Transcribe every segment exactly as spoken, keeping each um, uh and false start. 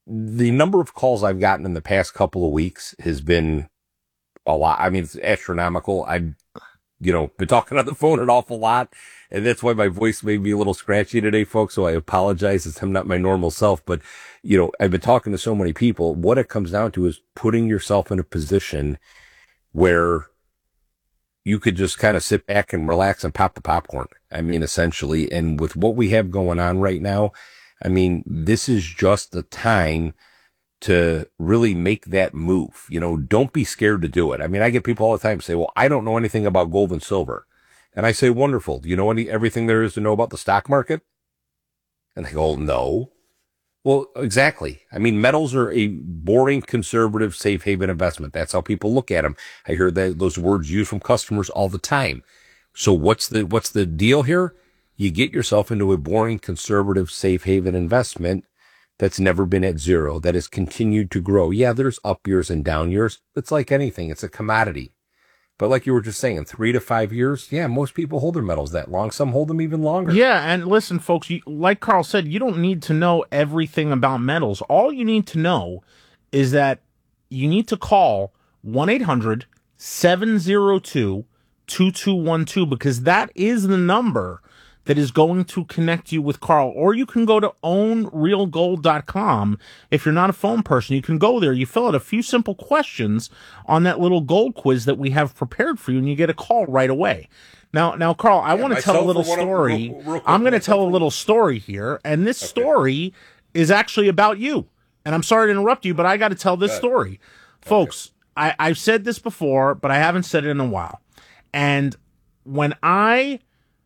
the number of calls I've gotten in the past couple of weeks has been a lot. I mean, it's astronomical. I've, you know, been talking on the phone an awful lot, and that's why my voice may be a little scratchy today, folks. So I apologize. It's, I'm not my normal self, but, you know, I've been talking to so many people. What it comes down to is putting yourself in a position where you could just kind of sit back and relax and pop the popcorn. I mean, essentially, and with what we have going on right now, I mean, this is just the time to really make that move. You know, don't be scared to do it. I mean, I get people all the time say, well, I don't know anything about gold and silver. And I say, wonderful. Do you know any, everything there is to know about the stock market? And they go, no. Well, exactly. I mean, metals are a boring, conservative, safe haven investment. That's how people look at them. I hear that, those words used from customers all the time. So what's the, what's the deal here? You get yourself into a boring, conservative, safe haven investment that's never been at zero, that has continued to grow. Yeah, there's up years and down years. It's like anything. It's a commodity. But like you were just saying, three to five years, yeah, most people hold their metals that long. Some hold them even longer. Yeah, and listen, folks, you, like Carl said, you don't need to know everything about metals. All you need to know is that you need to call one eight hundred seven oh two two two one two because that is the number that is going to connect you with Carl. Or you can go to own real gold dot com. If you're not a phone person, you can go there. You fill out a few simple questions on that little gold quiz that we have prepared for you, and you get a call right away. Now, now, Carl, I yeah, want to tell a little story. Real, real quick, I'm going to tell a little story here, and this okay. story is actually about you. And I'm sorry to interrupt you, but I got to tell this story. Okay. Folks, I, I've said this before, but I haven't said it in a while. And when I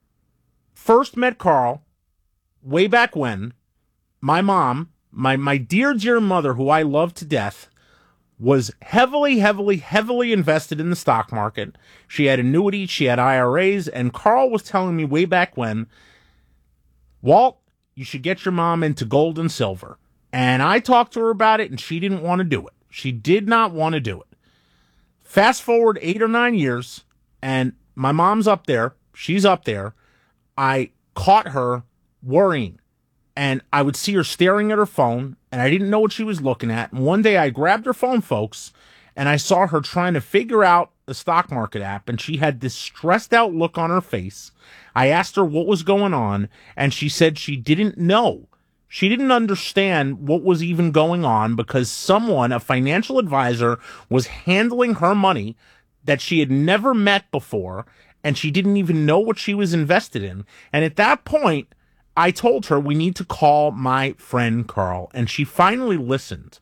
first met Carl, way back when, my mom, my, my dear, dear mother, who I love to death, was heavily, heavily, heavily invested in the stock market. She had annuities, she had I R As, and Carl was telling me way back when, Walt, you should get your mom into gold and silver. And I talked to her about it, and she didn't want to do it. She did not want to do it. Fast forward eight or nine years, and my mom's up there. She's up there. I caught her worrying, and I would see her staring at her phone, and I didn't know what she was looking at. And one day I grabbed her phone, folks, and I saw her trying to figure out the stock market app, and she had this stressed out look on her face. I asked her what was going on, and she said she didn't know. She didn't understand what was even going on because someone, a financial advisor, was handling her money that she had never met before, and she didn't even know what she was invested in. And at that point, I told her we need to call my friend Carl, and she finally listened.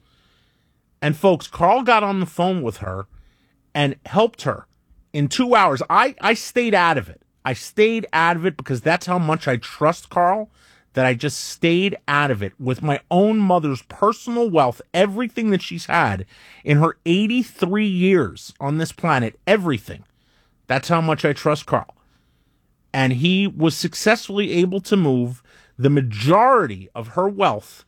And folks, Carl got on the phone with her and helped her in two hours. I, I stayed out of it. I stayed out of it because that's how much I trust Carl, that I just stayed out of it with my own mother's personal wealth, everything that she's had in her eighty-three years on this planet, everything. That's how much I trust Carl. And he was successfully able to move the majority of her wealth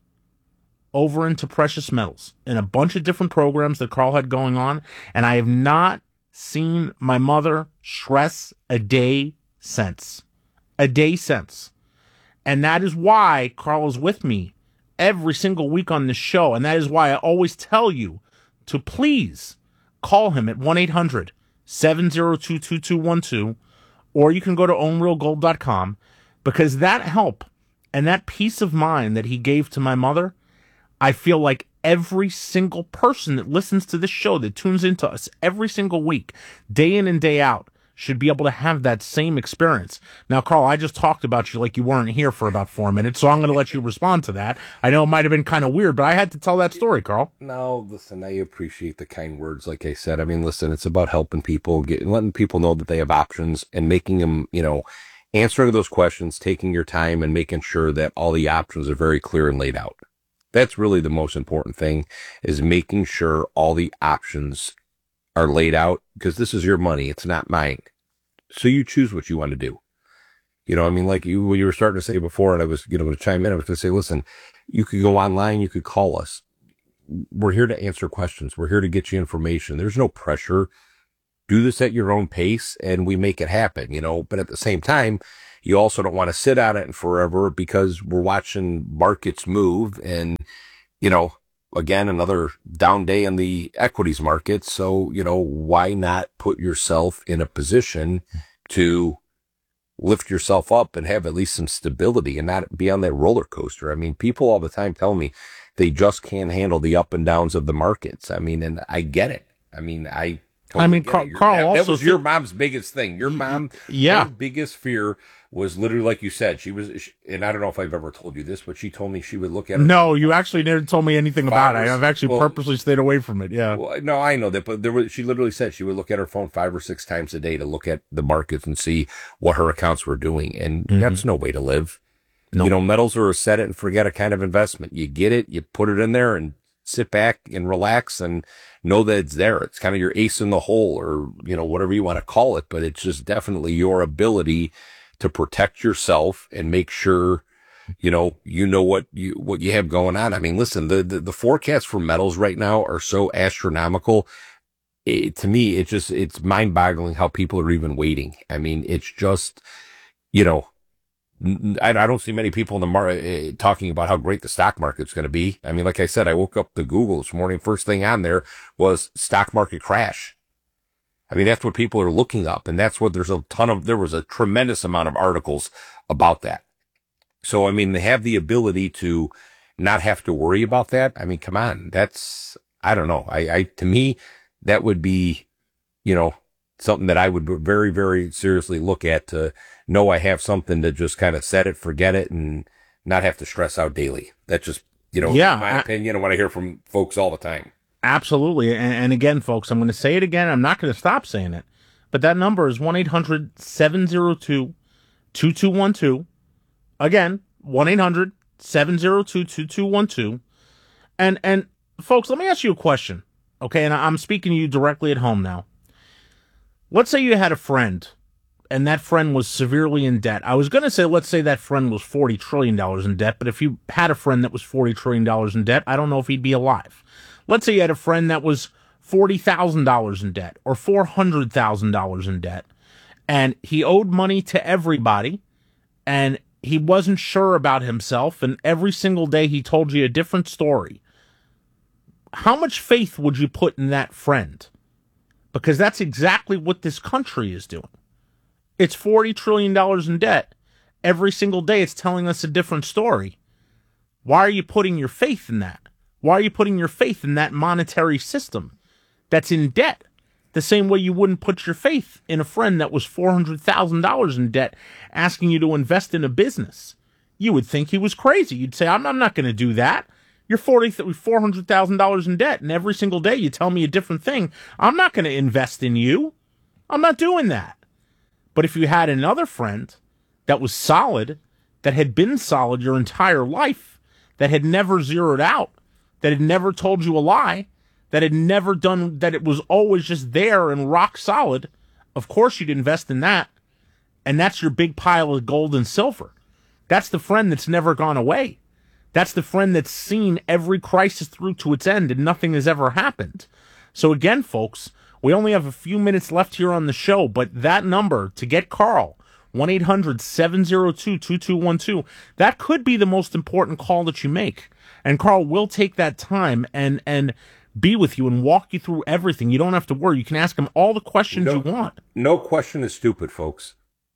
over into precious metals in a bunch of different programs that Carl had going on. And I have not seen my mother stress a day since. A day since. And that is why Carl is with me every single week on this show. And that is why I always tell you to please call him at one eight hundred seven oh two two two one two, or you can go to own real gold dot com, because that help and that peace of mind that he gave to my mother, I feel like every single person that listens to this show, that tunes into us every single week, day in and day out, should be able to have that same experience. Now, Carl, I just talked about you like you weren't here for about four minutes, so I'm going to let you respond to that. I know it might have been kind of weird, but I had to tell that story, Carl. No, listen, I appreciate the kind words, like I said. I mean, listen, it's about helping people, getting, letting people know that they have options and making them, you know, answering those questions, taking your time and making sure that all the options are very clear and laid out. That's really the most important thing, is making sure all the options are laid out, because this is your money. It's not mine. So you choose what you want to do. You know, I mean, like you, you were starting to say before, and I was, you know, going to chime in. I was going to say, listen, you could go online. You could call us. We're here to answer questions. We're here to get you information. There's no pressure. Do this at your own pace, and we make it happen, you know, but at the same time, you also don't want to sit on it forever, because we're watching markets move, and, you know, again, another down day in the equities market. So, you know, why not put yourself in a position to lift yourself up and have at least some stability and not be on that roller coaster? I mean, people all the time tell me they just can't handle the up and downs of the markets. I mean, and I get it. I mean, I totally I mean, get Carl, it. Carl that, also that was th- your mom's biggest thing. Your mom, yeah, her biggest fear was literally, like you said, she was, she, and I don't know if I've ever told you this, but she told me she would look at her. No, you actually never told me anything about Five it. or- I've actually well- purposely stayed away from it. Yeah. Well, no, I know that, but there was, she literally said she would look at her phone five or six times a day to look at the markets and see what her accounts were doing. And that's no way to live. No. You know, metals are a set it and forget it kind of investment. You get it, you put it in there and sit back and relax and know that it's there. It's kind of your ace in the hole, or, you know, whatever you want to call it, but it's just definitely your ability to protect yourself and make sure, you know, you know what you, what you have going on. I mean, listen, the, the, the forecasts for metals right now are so astronomical. It, to me, it's just, it's mind boggling how people are even waiting. I mean, it's just, you know, I, I don't see many people in the market uh, talking about how great the stock market's going to be. I mean, like I said, I woke up to Google this morning. First thing on there was stock market crash. I mean, that's what people are looking up, and that's what there's a ton of, there was a tremendous amount of articles about that. So, I mean, they have the ability to not have to worry about that. I mean, come on, that's, I don't know. I, I, to me, that would be, you know, something that I would very, very seriously look at, to know I have something to just kind of set it, forget it, and not have to stress out daily. That's just, you know, Yeah, my I- opinion and what I hear from folks all the time. Absolutely. And, and again, folks, I'm going to say it again. I'm not going to stop saying it. But that number is one eight hundred seven oh two two two one two. Again, one eight hundred seven oh two two two one two. And, and folks, let me ask you a question. Okay. And I'm speaking to you directly at home now. Let's say you had a friend and that friend was severely in debt. I was going to say, let's say that friend was forty trillion dollars in debt. But if you had a friend that was forty trillion dollars in debt, I don't know if he'd be alive. Let's say you had a friend that was forty thousand dollars in debt or four hundred thousand dollars in debt, and he owed money to everybody, and he wasn't sure about himself, and every single day he told you a different story. How much faith would you put in that friend? Because that's exactly what this country is doing. It's forty trillion dollars in debt. Every single day it's telling us a different story. Why are you putting your faith in that? Why are you putting your faith in that monetary system that's in debt? The same way you wouldn't put your faith in a friend that was four hundred thousand dollars in debt asking you to invest in a business. You would think he was crazy. You'd say, I'm, I'm not going to do that. You're forty, four hundred thousand dollars in debt, and every single day you tell me a different thing. I'm not going to invest in you. I'm not doing that. But if you had another friend that was solid, that had been solid your entire life, that had never zeroed out, that had never told you a lie, that had never done, that it was always just there and rock solid, of course you'd invest in that. And that's your big pile of gold and silver. That's the friend that's never gone away. That's the friend that's seen every crisis through to its end and nothing has ever happened. So again, folks, we only have a few minutes left here on the show, but that number to get Carl, one eight hundred seven oh two two two one two, that could be the most important call that you make. And Carl will take that time and and be with you and walk you through everything. You don't have to worry. You can ask him all the questions No, you want. no question is stupid, folks.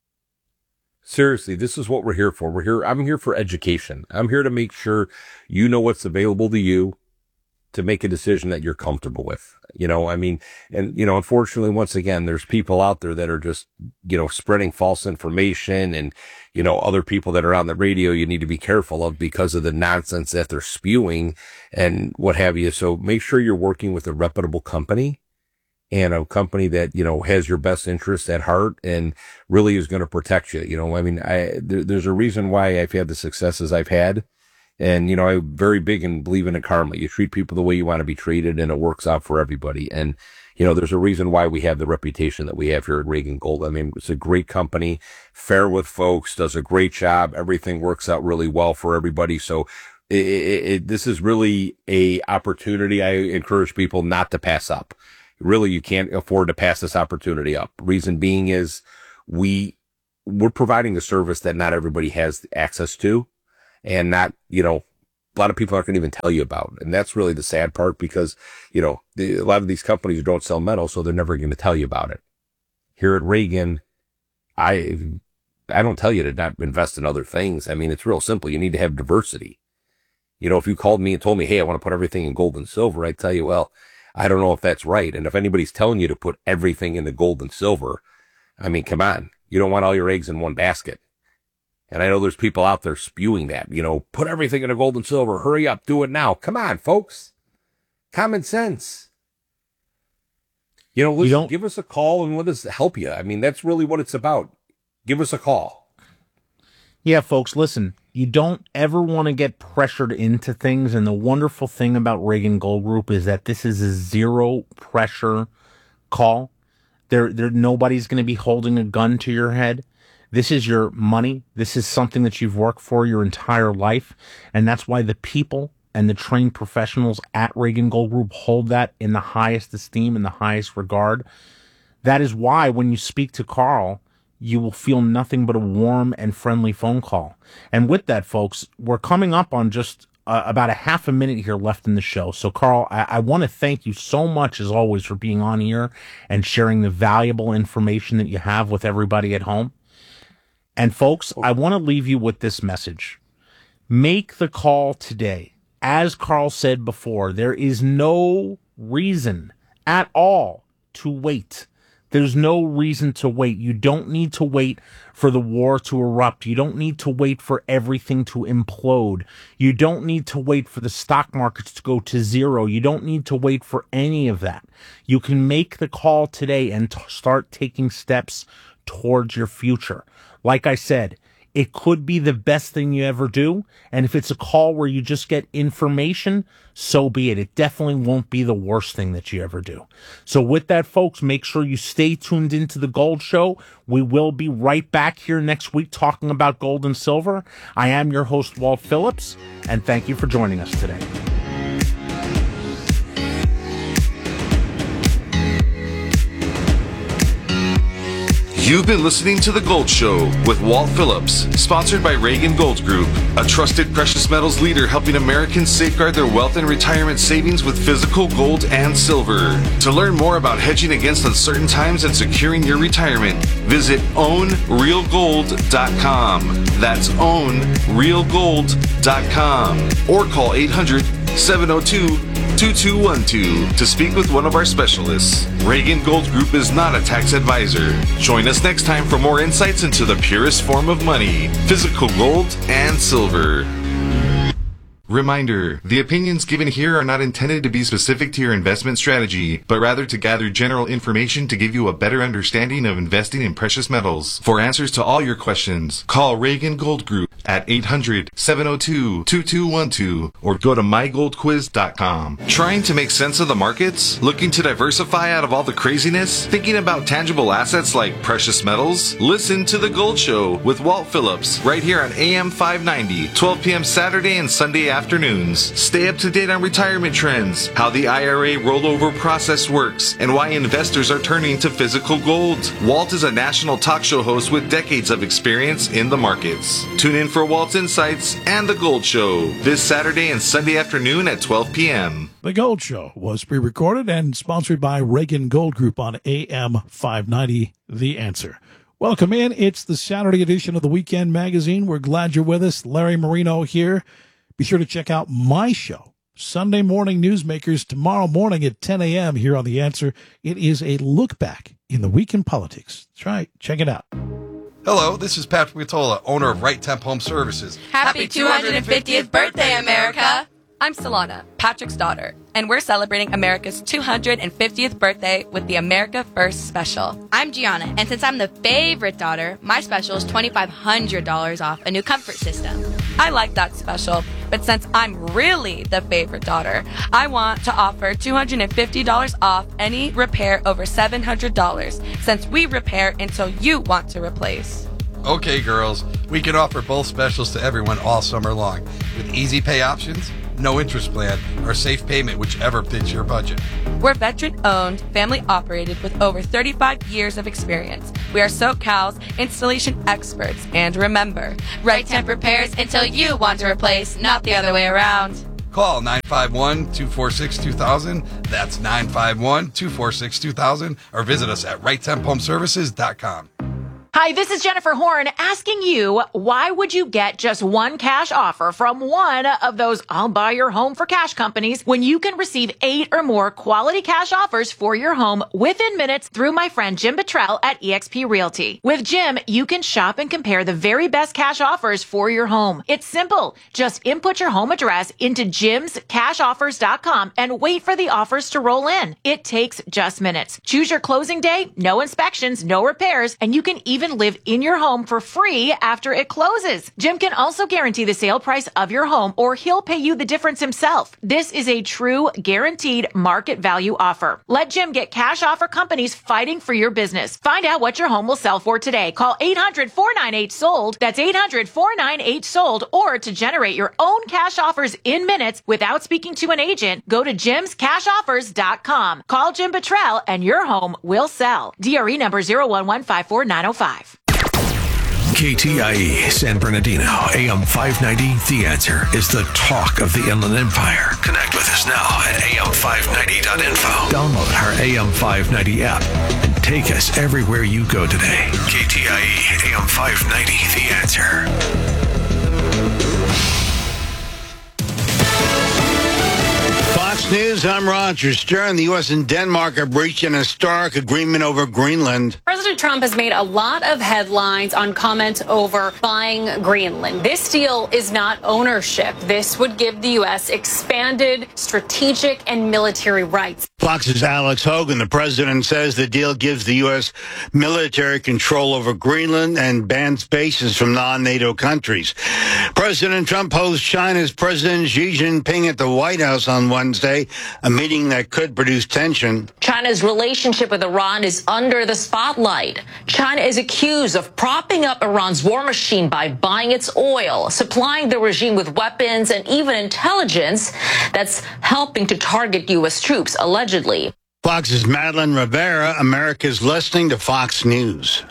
Seriously, this is what we're here for. We're here. I'm here for education. I'm here to make sure you know what's available to you to make a decision that you're comfortable with. You know, I mean, and, you know, unfortunately, once again, there's people out there that are just, you know, spreading false information, and, you know, other people that are on the radio you need to be careful of because of the nonsense that they're spewing and what have you. So make sure you're working with a reputable company, and a company that, you know, has your best interests at heart and really is going to protect you. You know, I mean, I, there, there's a reason why I've had the successes I've had. And, you know, I'm very big in believing in karma. You treat people the way you want to be treated, and it works out for everybody. And, you know, there's a reason why we have the reputation that we have here at Reagan Gold. I mean, it's a great company, fair with folks, does a great job. Everything works out really well for everybody. So it, it, it, this is really a opportunity I encourage people not to pass up. Really, you can't afford to pass this opportunity up. Reason being is we, we're providing a service that not everybody has access to. And not, you know, a lot of people aren't going to even tell you about. And that's really the sad part because, you know, the, a lot of these companies don't sell metal, so they're never going to tell you about it. Here at Reagan, I, I don't tell you to not invest in other things. I mean, it's real simple. You need to have diversity. You know, if you called me and told me, hey, I want to put everything in gold and silver, I'd tell you, well, I don't know if that's right. And if anybody's telling you to put everything into gold and silver, I mean, come on. You don't want all your eggs in one basket. And I know there's people out there spewing that, you know, put everything into gold and silver. Hurry up. Do it now. Come on, folks. Common sense. You know, listen, you don't, give us a call and let us help you. I mean, that's really what it's about. Give us a call. Yeah, folks, listen, you don't ever want to get pressured into things. And the wonderful thing about Reagan Gold Group is that this is a zero pressure call. There, there, nobody's going to be holding a gun to your head. This is your money. This is something that you've worked for your entire life. And that's why the people and the trained professionals at Reagan Gold Group hold that in the highest esteem and the highest regard. That is why when you speak to Carl, you will feel nothing but a warm and friendly phone call. And with that, folks, we're coming up on just uh, about a half a minute here left in the show. So, Carl, I, I want to thank you so much, as always, for being on here and sharing the valuable information that you have with everybody at home. And, folks, I want to leave you with this message. Make the call today. As Carl said before, there is no reason at all to wait. There's no reason to wait. You don't need to wait for the war to erupt. You don't need to wait for everything to implode. You don't need to wait for the stock markets to go to zero. You don't need to wait for any of that. You can make the call today and t- start taking steps towards your future. Like I said, it could be the best thing you ever do. And if it's a call where you just get information, so be it. It definitely won't be the worst thing that you ever do. So with that, folks, make sure you stay tuned into the Gold Show. We will be right back here next week talking about gold and silver. I am your host, Walt Phillips, and thank you for joining us today. You've been listening to The Gold Show with Walt Phillips, sponsored by Reagan Gold Group, a trusted precious metals leader helping Americans safeguard their wealth and retirement savings with physical gold and silver. To learn more about hedging against uncertain times and securing your retirement, visit own real gold dot com. That's own real gold dot com. Or call eight hundred, seven oh two, two two one two to speak with one of our specialists. Reagan Gold Group is not a tax advisor. Join us next time for more insights into the purest form of money, physical gold and silver. Reminder, the opinions given here are not intended to be specific to your investment strategy, but rather to gather general information to give you a better understanding of investing in precious metals. For answers to all your questions, call Reagan Gold Group at eight hundred, seven oh two, two two one two or go to my gold quiz dot com. Trying to make sense of the markets? Looking to diversify out of all the craziness? Thinking about tangible assets like precious metals? Listen to The Gold Show with Walt Phillips right here on A M five ninety, twelve p.m. Saturday and Sunday afternoons. Stay up to date on retirement trends, how the I R A rollover process works, and why investors are turning to physical gold. Walt is a national talk show host with decades of experience in the markets. Tune in for Walt's Insights and The Gold Show this Saturday and Sunday afternoon at twelve p.m. The Gold Show was pre-recorded and sponsored by Reagan Gold Group on A M five ninety, The Answer. Welcome in. It's the Saturday edition of the Weekend Magazine. We're glad you're with us. Larry Marino here. Be sure to check out my show, Sunday Morning Newsmakers, tomorrow morning at ten a.m. here on The Answer. It is a look back in the week in politics. That's right. Check it out. Hello, this is Patrick Vitola, owner of Right Temp Home Services. Happy two hundred fiftieth birthday, America! I'm Solana, Patrick's daughter, and we're celebrating America's two hundred fiftieth birthday with the America First Special. I'm Gianna, and since I'm the favorite daughter, my special is twenty-five hundred dollars off a new comfort system. I like that special, but since I'm really the favorite daughter, I want to offer two hundred fifty dollars off any repair over seven hundred dollars, since we repair until you want to replace. Okay, girls, we can offer both specials to everyone all summer long with easy pay options, no interest plan, or safe payment, whichever fits your budget. We're veteran-owned, family-operated with over thirty-five years of experience. We are SoCal's installation experts. And remember, Right Temp repairs until you want to replace, not the other way around. Call nine five one, two four six, two thousand. That's nine five one, two four six, two thousand. Or visit us at right temp home services dot com. Hi, this is Jennifer Horn asking you, why would you get just one cash offer from one of those I'll buy your home for cash companies when you can receive eight or more quality cash offers for your home within minutes through my friend Jim Bottrell at eXp Realty. With Jim, you can shop and compare the very best cash offers for your home. It's simple. Just input your home address into jims cash offers dot com and wait for the offers to roll in. It takes just minutes. Choose your closing day, no inspections, no repairs, and you can even live in your home for free after it closes. Jim can also guarantee the sale price of your home, or he'll pay you the difference himself. This is a true guaranteed market value offer. Let Jim get cash offer companies fighting for your business. Find out what your home will sell for today. Call eight hundred, four nine eight, sold. That's eight hundred, four nine eight, sold. Or to generate your own cash offers in minutes without speaking to an agent, go to jims cash offers dot com. Call Jim Bottrell and your home will sell. D R E number zero one one five four nine zero five. K T I E San Bernardino, A M five ninety, The Answer is the talk of the Inland Empire. Connect with us now at A M five ninety dot info. Download our A M five ninety app and take us everywhere you go today. K T I E, A M five ninety, The Answer. Fox News, I'm Roger Stern. The U S and Denmark have reached an historic agreement over Greenland. President Trump has made a lot of headlines on comments over buying Greenland. This deal is not ownership. This would give the U S expanded strategic and military rights. Fox's Alex Hogan, the president, says the deal gives the U S military control over Greenland and bans bases from non-NATO countries. President Trump hosts China's President Xi Jinping at the White House on Wednesday, a meeting that could produce tension. China's relationship with Iran is under the spotlight. China is accused of propping up Iran's war machine by buying its oil, supplying the regime with weapons and even intelligence that's helping to target U S troops, allegedly. Fox's Madeline Rivera, America's listening to Fox News.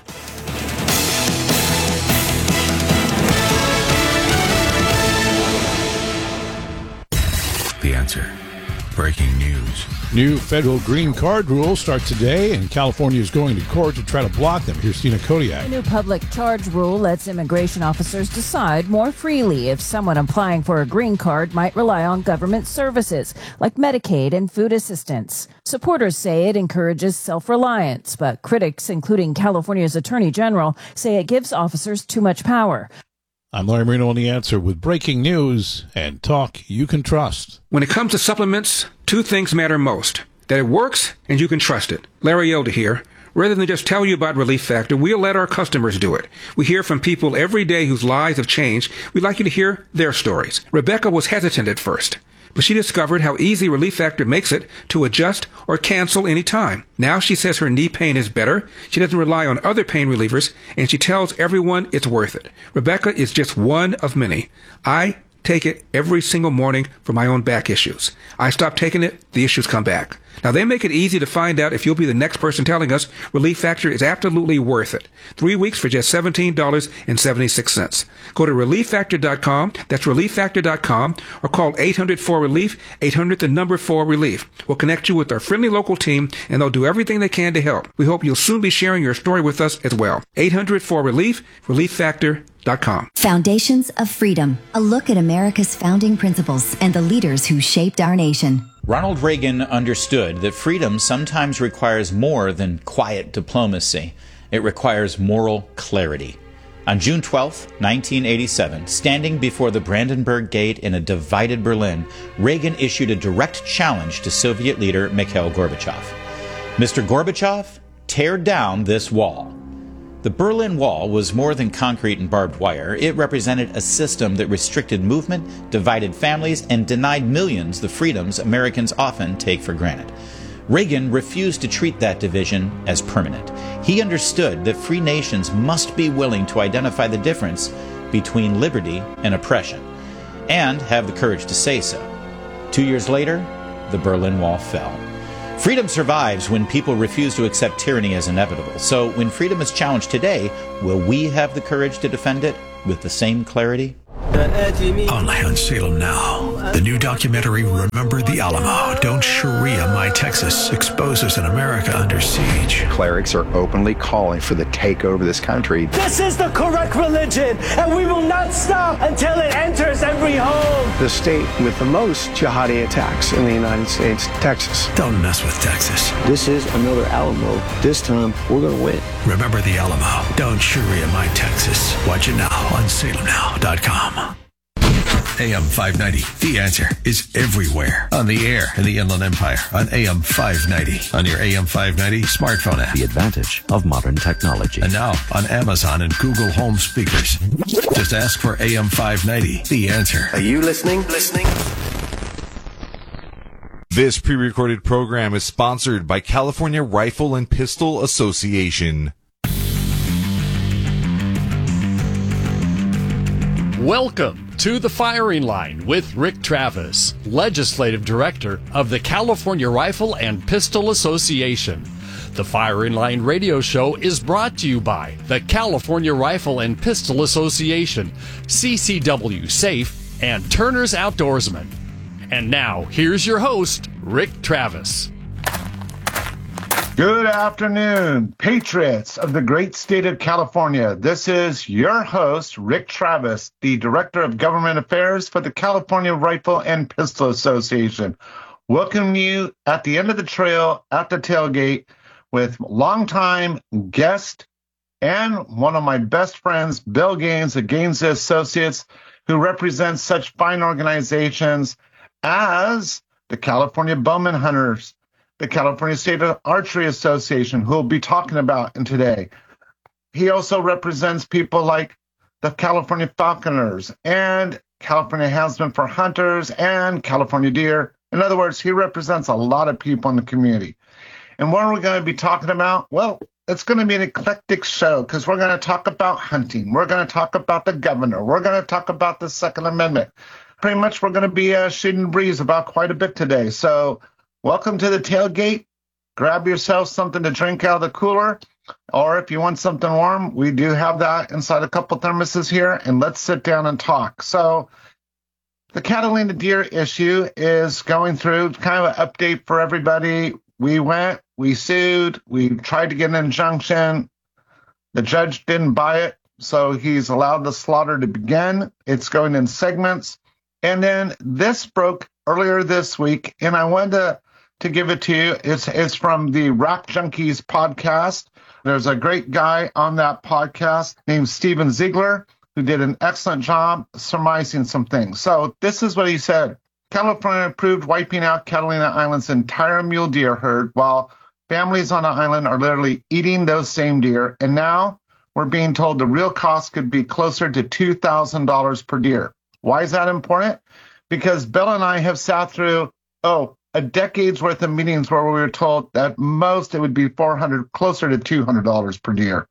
The Answer. Breaking news. New federal green card rules start today, and California is going to court to try to block them. Here's Tina Kodiak. The new public charge rule lets immigration officers decide more freely if someone applying for a green card might rely on government services like Medicaid and food assistance. Supporters say it encourages self-reliance, but critics, including California's Attorney General, say it gives officers too much power. I'm Larry Marino on The Answer with breaking news and talk you can trust. When it comes to supplements, two things matter most. That it works and you can trust it. Larry Elder here. Rather than just tell you about Relief Factor, we'll let our customers do it. We hear from people every day whose lives have changed. We'd like you to hear their stories. Rebecca was hesitant at first, but she discovered how easy Relief Factor makes it to adjust or cancel any time. Now she says her knee pain is better, she doesn't rely on other pain relievers, and she tells everyone it's worth it. Rebecca is just one of many. I take it every single morning for my own back issues. I stop taking it, the issues come back. Now, they make it easy to find out if you'll be the next person telling us Relief Factor is absolutely worth it. Three weeks for just seventeen dollars and seventy-six cents. Go to relief factor dot com, that's relief factor dot com, or call eight hundred four relief, eight hundred the number four relief. We'll connect you with our friendly local team, and they'll do everything they can to help. We hope you'll soon be sharing your story with us as well. eight hundred four relief, relief factor dot com. Foundations of Freedom, a look at America's founding principles and the leaders who shaped our nation. Ronald Reagan understood that freedom sometimes requires more than quiet diplomacy. It requires moral clarity. On June twelfth, nineteen eighty-seven, standing before the Brandenburg Gate in a divided Berlin, Reagan issued a direct challenge to Soviet leader Mikhail Gorbachev. Mister Gorbachev, tear down this wall. The Berlin Wall was more than concrete and barbed wire. It represented a system that restricted movement, divided families, and denied millions the freedoms Americans often take for granted. Reagan refused to treat that division as permanent. He understood that free nations must be willing to identify the difference between liberty and oppression, and have the courage to say so. Two years later, the Berlin Wall fell. Freedom survives when people refuse to accept tyranny as inevitable. So when freedom is challenged today, will we have the courage to defend it with the same clarity? Only on Salem Now. The new documentary, Remember the Alamo, Don't Sharia My Texas, exposes an America under siege. Clerics are openly calling for the takeover of this country. This is the correct religion, and we will not stop until it enters every home. The state with the most jihadi attacks in the United States, Texas. Don't mess with Texas. This is another Alamo. This time, we're going to win. Remember the Alamo, Don't Sharia My Texas. Watch it now on salem now dot com. A M five ninety, The Answer, is everywhere. On the air in the Inland Empire, on A M five ninety, on your A M five ninety smartphone app. The advantage of modern technology. And now on Amazon and Google Home speakers. Just ask for A M five ninety, The Answer. Are you listening? Listening? This pre-recorded program is sponsored by California Rifle and Pistol Association. Welcome to The Firing Line with Rick Travis, Legislative Director of the California Rifle and Pistol Association. The Firing Line radio show is brought to you by the California Rifle and Pistol Association, C C W Safe, and Turner's Outdoorsman. And now, here's your host, Rick Travis. Good afternoon, patriots of the great state of California. This is your host, Rick Travis, the Director of Government Affairs for the California Rifle and Pistol Association. Welcome you at the end of the trail at the tailgate with longtime guest and one of my best friends, Bill Gaines of Gaines Associates, who represents such fine organizations as the California Bowman Hunters, the California State Archery Association, who we'll be talking about in today. He also represents people like the California Falconers and California Houndsmen for Hunters and California Deer. In other words, he represents a lot of people in the community. And what are we going to be talking about? Well, it's going to be an eclectic show because we're going to talk about hunting. We're going to talk about the governor. We're going to talk about the Second Amendment. Pretty much we're going to be uh, shooting the breeze about quite a bit today. So welcome to the tailgate. Grab yourself something to drink out of the cooler, or if you want something warm, we do have that inside a couple thermoses here, and let's sit down and talk. So the Catalina deer issue is going through kind of an update for everybody. We went, we sued, we tried to get an injunction. The judge didn't buy it, so he's allowed the slaughter to begin. It's going in segments. And then this broke earlier this week, and I wanted to, to give it to you. It's, it's from the Rack Junkies podcast. There's a great guy on that podcast named Steven Ziegler, who did an excellent job surmising some things. So this is what he said. California approved wiping out Catalina Island's entire mule deer herd while families on the island are literally eating those same deer. And now we're being told the real cost could be closer to two thousand dollars per deer. Why is that important? Because Bill and I have sat through, oh, a decade's worth of meetings where we were told that most it would be four hundred dollars, closer to two hundred dollars per deer.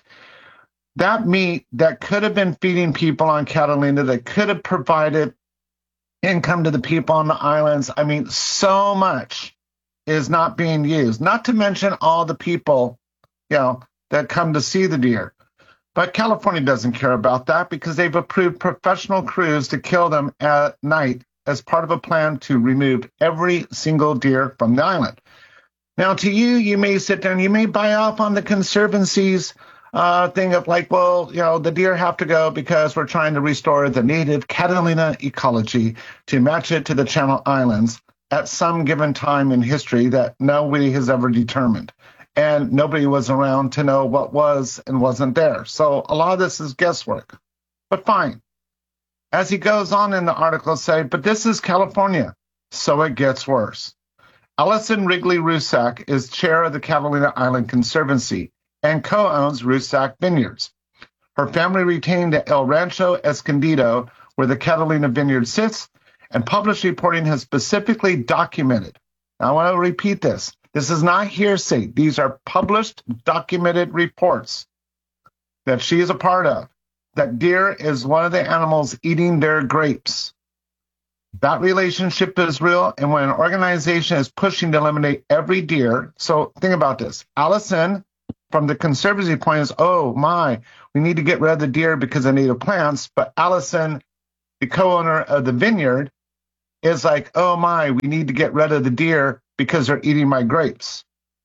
That meat that could have been feeding people on Catalina, that could have provided income to the people on the islands. I mean, so much is not being used, not to mention all the people, you know, that come to see the deer. But California doesn't care about that because they've approved professional crews to kill them at night as part of a plan to remove every single deer from the island. Now, to you, you may sit there and you may buy off on the Conservancy's uh, thing of like, well, you know, the deer have to go because we're trying to restore the native Catalina ecology to match it to the Channel Islands at some given time in history that nobody has ever determined. And nobody was around to know what was and wasn't there. So a lot of this is guesswork. But fine. As he goes on in the article, say, but this is California, so it gets worse. Allison Wrigley Rusak is chair of the Catalina Island Conservancy and co-owns Rusak Vineyards. Her family retained the El Rancho Escondido, where the Catalina Vineyard sits, and published reporting has specifically documented. Now, I want to repeat this. This is not hearsay. These are published, documented reports that she is a part of, that deer is one of the animals eating their grapes. That relationship is real. And when an organization is pushing to eliminate every deer, so think about this. Allison, from the conservancy point, is, oh my, we need to get rid of the deer because of native plants. But Allison, the co-owner of the vineyard, is like, oh my, we need to get rid of the deer because they're eating my grapes.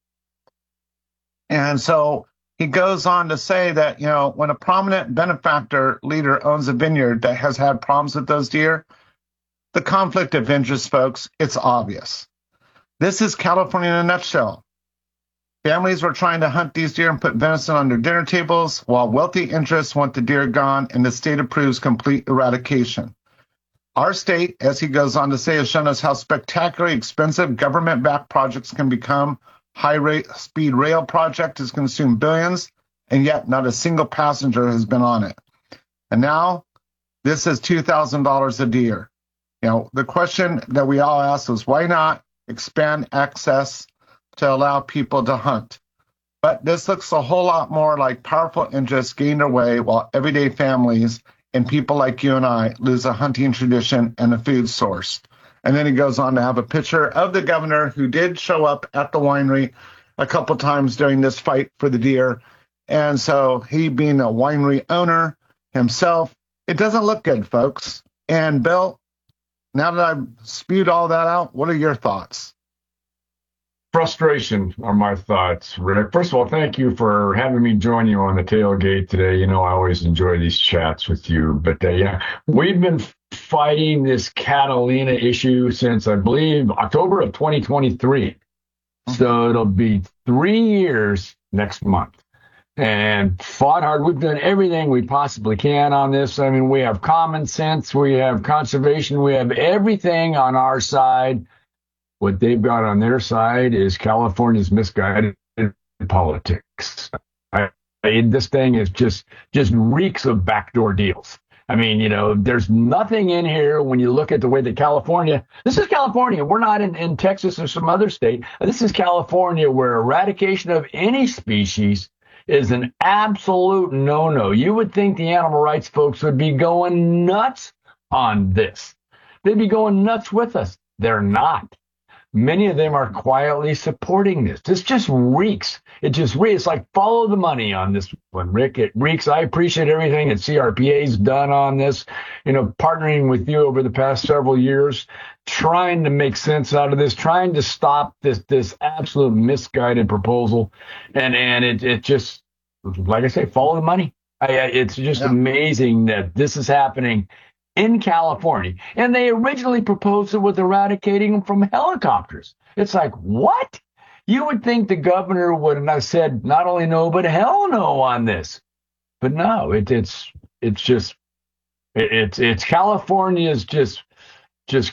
And so he goes on to say that, you know, when a prominent benefactor leader owns a vineyard that has had problems with those deer, the conflict of interest, folks, it's obvious. This is California in a nutshell. Families were trying to hunt these deer and put venison on their dinner tables, while wealthy interests want the deer gone, and the state approves complete eradication. Our state, as he goes on to say, has shown us how spectacularly expensive government-backed projects can become. High-speed rail project has consumed billions, and yet not a single passenger has been on it. And now, this is two thousand dollars a deer. You know, the question that we all ask is, why not expand access to allow people to hunt? But this looks a whole lot more like powerful interests gain their way while everyday families and people like you and I lose a hunting tradition and a food source. And then he goes on to have a picture of the governor who did show up at the winery a couple times during this fight for the deer. And so he being a winery owner himself, it doesn't look good, folks. And Bill, now that I've spewed all that out, what are your thoughts? Frustration are my thoughts, Rick. First of all, thank you for having me join you on the tailgate today. You know, I always enjoy these chats with you. But uh, yeah, we've been fighting this Catalina issue since, I believe, October of twenty twenty-three. So it'll be three years next month. And fought hard. We've done everything we possibly can on this. I mean, we have common sense, we have conservation, we have everything on our side. What they've got on their side is California's misguided politics. I, I, this thing is just just reeks of backdoor deals. I mean, you know, there's nothing in here when you look at the way that California, this is California. We're not in, in Texas or some other state. This is California, where eradication of any species is an absolute no-no. You would think the animal rights folks would be going nuts on this. They'd be going nuts with us. They're not. Many of them are quietly supporting this. This just reeks. It just reeks. It's like follow the money on this one, Rick. It reeks. I appreciate everything that C R P A's done on this, you know, partnering with you over the past several years, trying to make sense out of this, trying to stop this this absolute misguided proposal. And and it it just, like I say, follow the money. I, it's just yeah. amazing that this is happening in California. And they originally proposed it with eradicating them from helicopters. It's like, what? You would think the governor would have said not only no, but hell no on this. But no, it, it's it's just it, it's it's California's just just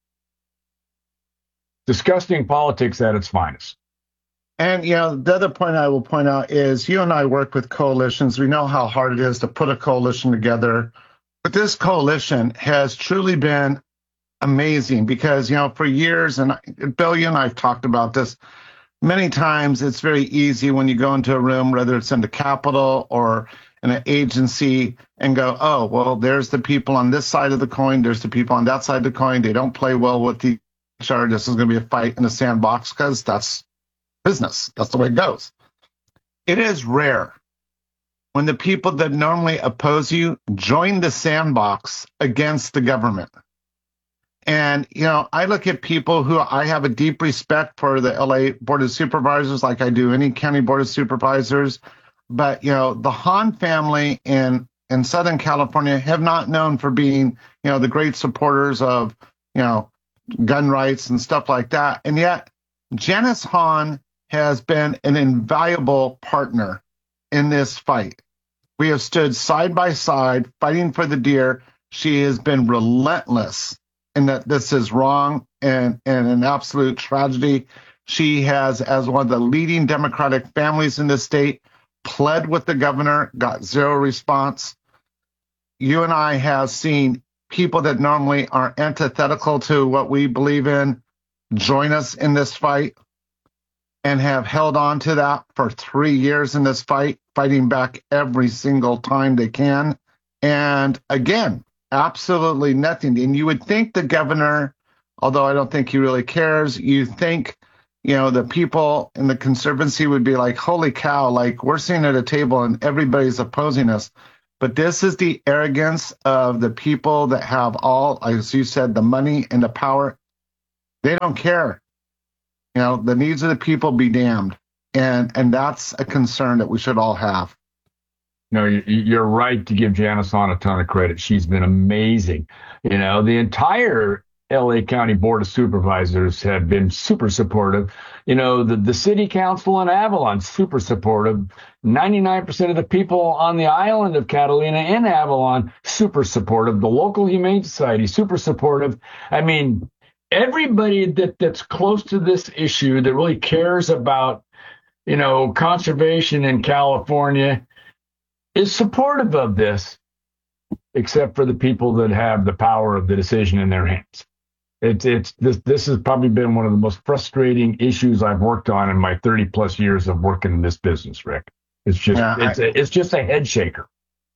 disgusting politics at its finest. And, you know, the other point I will point out is you and I work with coalitions. We know how hard it is to put a coalition together. But this coalition has truly been amazing because, you know, for years, and Bill, you and I have talked about this many times, it's very easy when you go into a room, whether it's in the Capitol or in an agency, and go, oh, well, there's the people on this side of the coin, there's the people on that side of the coin. They don't play well with each other. This is going to be a fight in a sandbox because that's business. That's the way it goes. It is rare when the people that normally oppose you join the sandbox against the government. And, you know, I look at people who I have a deep respect for the L A Board of Supervisors, like I do any county Board of Supervisors. But, you know, the Hahn family in, in Southern California have not known for being, you know, the great supporters of, you know, gun rights and stuff like that. And yet Janice Hahn has been an invaluable partner in this fight. We have stood side by side fighting for the deer. She has been relentless in that this is wrong and, and an absolute tragedy. She has, as one of the leading Democratic families in the state, pled with the governor, got zero response. You and I have seen people that normally are antithetical to what we believe in join us in this fight and have held on to that for three years in this fight, fighting back every single time they can. And again, absolutely nothing. And you would think the governor, although I don't think he really cares, you think, you know, the people in the Conservancy would be like, holy cow, like we're sitting at a table and everybody's opposing us. But this is the arrogance of the people that have all, as you said, the money and the power. They don't care. You know, the needs of the people be damned. And and that's a concern that we should all have. No, you're right to give Janice Hahn a ton of credit. She's been amazing. You know, the entire L A County Board of Supervisors have been super supportive. You know, the, the city council in Avalon, super supportive. ninety-nine percent of the people on the island of Catalina in Avalon, super supportive. The local Humane Society, super supportive. I mean, everybody that, that's close to this issue that really cares about, you know, conservation in California is supportive of this, except for the people that have the power of the decision in their hands. It's it's this this has probably been one of the most frustrating issues I've worked on in my thirty plus years of working in this business, Rick. It's just yeah, it's I, a, it's just a head shaker.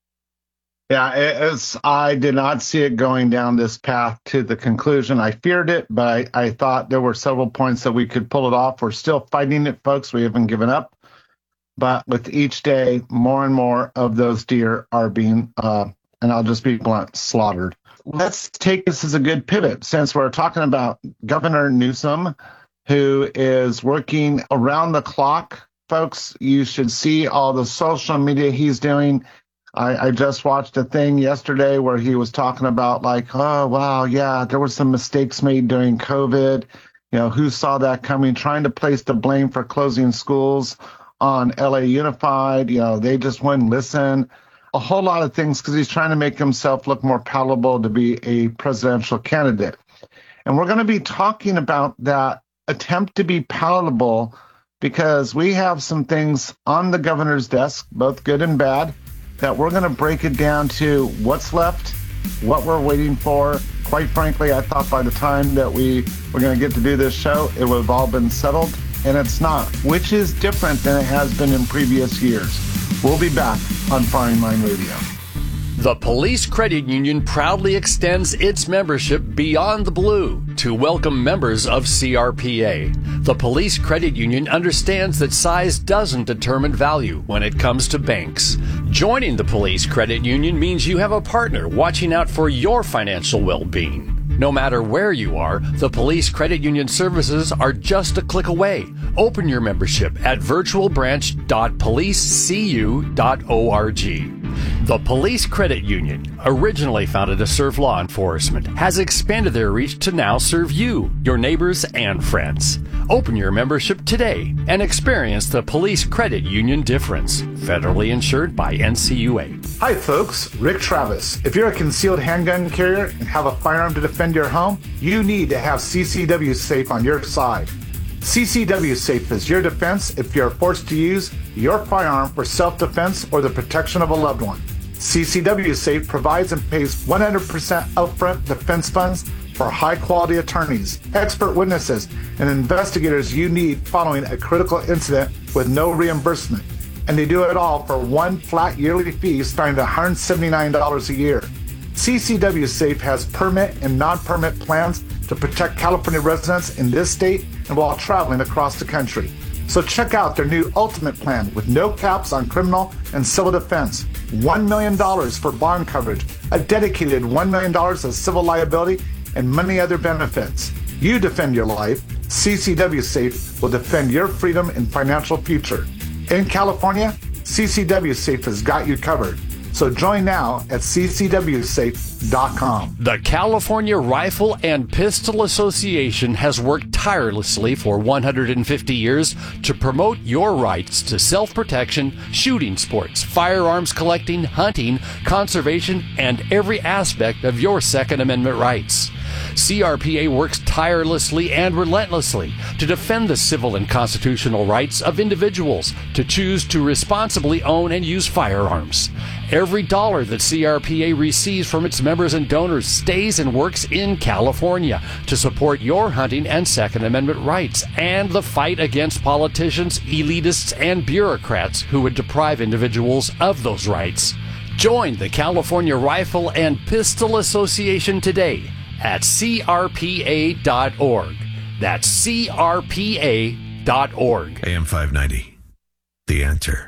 Yeah, it's I did not see it going down this path to the conclusion. I feared it, but I, I thought there were several points that we could pull it off. We're still fighting it, folks. We haven't given up. But with each day, more and more of those deer are being, uh, and I'll just be blunt, slaughtered. Let's take this as a good pivot, since we're talking about Governor Newsom, who is working around the clock. Folks, you should see all the social media he's doing. I, I just watched a thing yesterday where he was talking about like, oh, wow, yeah, there were some mistakes made during COVID. You know, who saw that coming? Trying to place the blame for closing schools on L A Unified. You know, they just wouldn't listen. A whole lot of things because he's trying to make himself look more palatable to be a presidential candidate. And we're going to be talking about that attempt to be palatable because we have some things on the governor's desk, both good and bad, that we're going to break it down to what's left, what we're waiting for. Quite frankly, I thought by the time that we were going to get to do this show, it would have all been settled, and it's not, which is different than it has been in previous years. We'll be back on Firing Line Radio. The Police Credit Union proudly extends its membership beyond the blue to welcome members of C R P A. The Police Credit Union understands that size doesn't determine value when it comes to banks. Joining the Police Credit Union means you have a partner watching out for your financial well-being. No matter where you are, the Police Credit Union services are just a click away. Open your membership at virtual branch dot police c u dot org. The Police Credit Union, originally founded to serve law enforcement, has expanded their reach to now serve you, your neighbors, and friends. Open your membership today and experience the Police Credit Union difference. Federally insured by N C U A. Hi folks, Rick Travis. If you're a concealed handgun carrier and have a firearm to defend your home, you need to have C C W Safe on your side. C C W Safe is your defense if you're forced to use your firearm for self-defense or the protection of a loved one. C C W Safe provides and pays one hundred percent upfront defense funds for high-quality attorneys, expert witnesses, and investigators you need following a critical incident with no reimbursement. And they do it all for one flat yearly fee starting at one hundred seventy-nine dollars a year. C C W Safe has permit and non-permit plans to protect California residents in this state and while traveling across the country. So check out their new Ultimate Plan with no caps on criminal and civil defense, one million dollars for bond coverage, a dedicated one million dollars of civil liability, and many other benefits. You defend your life, C C W Safe will defend your freedom and financial future. In California, C C W Safe has got you covered. So join now at c c w safe dot com. The California Rifle and Pistol Association has worked tirelessly for one hundred fifty years to promote your rights to self-protection, shooting sports, firearms collecting, hunting, conservation, and every aspect of your Second Amendment rights. C R P A works tirelessly and relentlessly to defend the civil and constitutional rights of individuals to choose to responsibly own and use firearms. Every dollar that C R P A receives from its members and donors stays and works in California to support your hunting and Second Amendment rights and the fight against politicians, elitists, and bureaucrats who would deprive individuals of those rights. Join the California Rifle and Pistol Association today at C R P A dot org. That's C R P A dot org. A M five ninety, The Answer.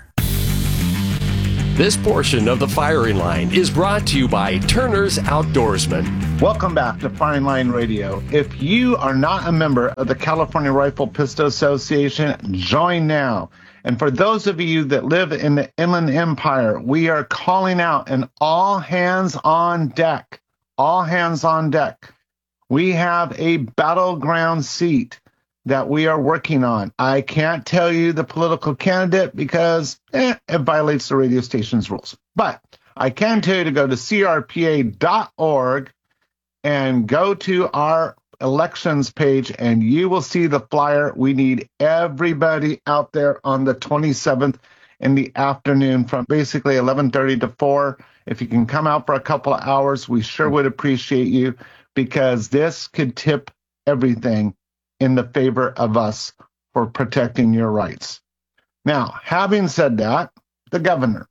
This portion of the Firing Line is brought to you by Turner's Outdoorsman. Welcome back to Firing Line Radio. If you are not a member of the California Rifle Pistol Association, join now. And for those of you that live in the Inland Empire, we are calling out an all hands on deck. All hands on deck. We have a battleground seat that we are working on. I can't tell you the political candidate because eh, it violates the radio station's rules. But I can tell you to go to C R P A dot org and go to our elections page, and you will see the flyer. We need everybody out there on the twenty-seventh in the afternoon from basically eleven thirty to four. If you can come out for a couple of hours, we sure would appreciate you, because this could tip everything in the favor of us for protecting your rights. Now, having said that, the governor.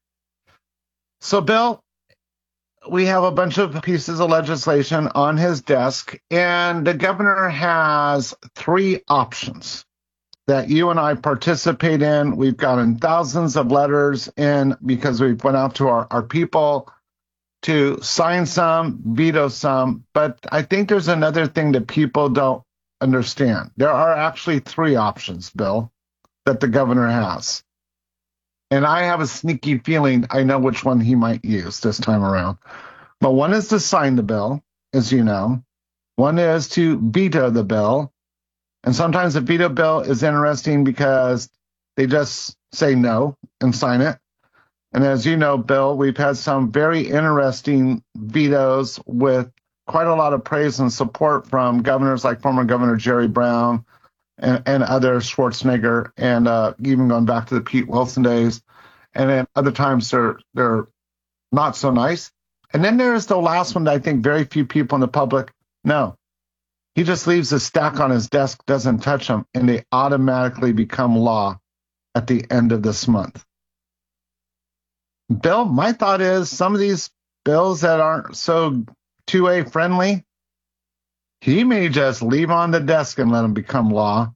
So, Bill, we have a bunch of pieces of legislation on his desk, and the governor has three options that you and I participate in. We've gotten thousands of letters in because we've went out to our, our people to sign some, veto some. But I think there's another thing that people don't understand. There are actually three options, Bill, that the governor has. And I have a sneaky feeling I know which one he might use this time around. But one is to sign the bill, as you know. One is to veto the bill. And sometimes the veto bill is interesting because they just say no and sign it. And as you know, Bill, we've had some very interesting vetoes with quite a lot of praise and support from governors like former Governor Jerry Brown and, and other, Schwarzenegger, and uh, even going back to the Pete Wilson days. And then other times they're they're not so nice. And then there's the last one that I think very few people in the public know. He just leaves a stack on his desk, doesn't touch them, and they automatically become law at the end of this month. Bill, my thought is some of these bills that aren't so two A friendly, he may just leave on the desk and let them become law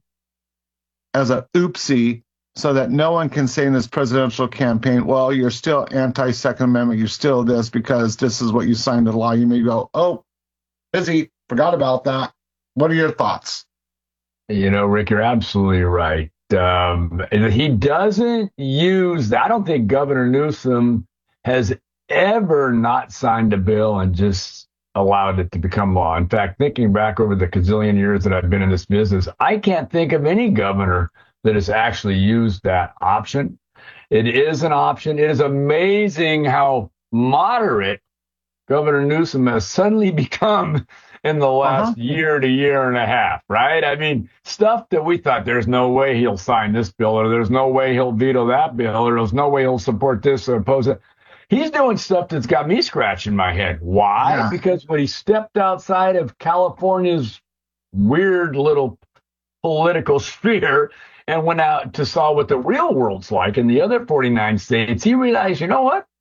as a oopsie, so that no one can say in this presidential campaign, well, you're still anti-Second Amendment, you're still this because this is what you signed into law. You may go, oh, busy, forgot about that. What are your thoughts? You know, Rick, you're absolutely right. Um, he doesn't use, I don't think Governor Newsom has ever not signed a bill and just allowed it to become law. In fact, thinking back over the gazillion years that I've been in this business, I can't think of any governor that has actually used that option. It is an option. It is amazing how moderate Governor Newsom has suddenly become in the last uh-huh. year to year and a half, right? I mean, stuff that we thought there's no way he'll sign this bill, or there's no way he'll veto that bill, or there's no way he'll support this or oppose it. He's doing stuff that's got me scratching my head. Why? Yeah. Because when he stepped outside of California's weird little political sphere and went out to saw what the real world's like in the other forty-nine states, he realized, you know what?